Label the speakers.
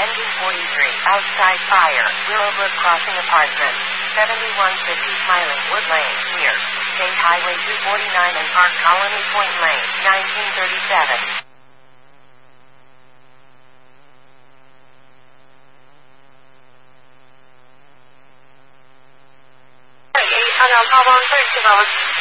Speaker 1: Engine 43. Outside fire. Willowbrook Crossing Apartments. 7150 Smiling Wood Lane. Near State Highway 249 and Park Colony Point Lane. 1937.
Speaker 2: 按照高光설치가